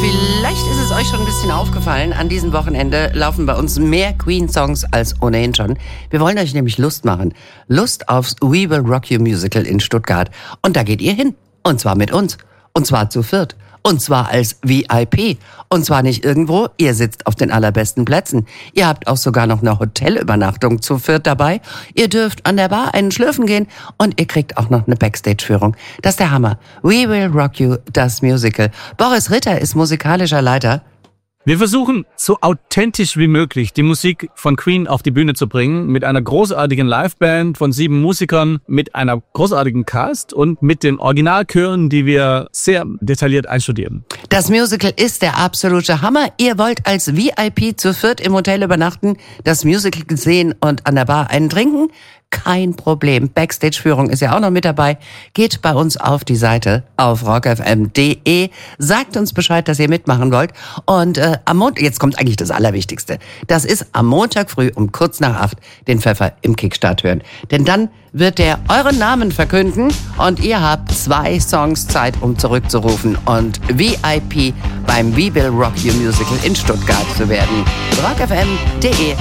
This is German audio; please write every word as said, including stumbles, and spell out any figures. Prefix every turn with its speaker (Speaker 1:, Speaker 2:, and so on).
Speaker 1: Vielleicht ist es euch schon ein bisschen aufgefallen, an diesem Wochenende laufen bei uns mehr Queen-Songs als ohnehin schon. Wir wollen euch nämlich Lust machen. Lust aufs We Will Rock You Musical in Stuttgart. Und da geht ihr hin. Und zwar mit uns. Und zwar zu viert. Und zwar als V I P. Und zwar nicht irgendwo, ihr sitzt auf den allerbesten Plätzen. Ihr habt auch sogar noch eine Hotelübernachtung zu viert dabei. Ihr dürft an der Bar einen Schlürfen gehen und ihr kriegt auch noch eine Backstage-Führung. Das ist der Hammer. We Will Rock You, das Musical. Boris Ritter ist musikalischer Leiter.
Speaker 2: Wir versuchen, so authentisch wie möglich die Musik von Queen auf die Bühne zu bringen, mit einer großartigen Liveband von sieben Musikern, mit einer großartigen Cast und mit den Originalchören, die wir sehr detailliert einstudieren.
Speaker 1: Das Musical ist der absolute Hammer. Ihr wollt als V I P zu viert im Hotel übernachten, das Musical sehen und an der Bar einen trinken? Kein Problem. Backstage-Führung ist ja auch noch mit dabei. Geht bei uns auf die Seite auf rock f m punkt d e. Sagt uns Bescheid, dass ihr mitmachen wollt. Und äh, am Montag, jetzt kommt eigentlich das Allerwichtigste. Das ist am Montag früh um kurz nach acht den Pfeffer im Kickstart hören. Denn dann wird der euren Namen verkünden und ihr habt zwei Songs Zeit, um zurückzurufen und V I P beim We Will Rock You Musical in Stuttgart zu werden. rock f m punkt d e